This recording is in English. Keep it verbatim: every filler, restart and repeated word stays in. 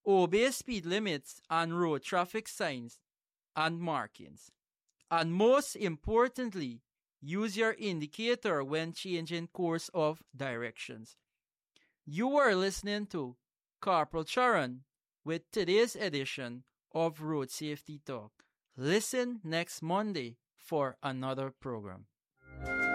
obey speed limits and road traffic signs and markings. And most importantly, use your indicator when changing course of directions. You are listening to Corporal Charan with today's edition of Road Safety Talk. Listen next Monday for another program.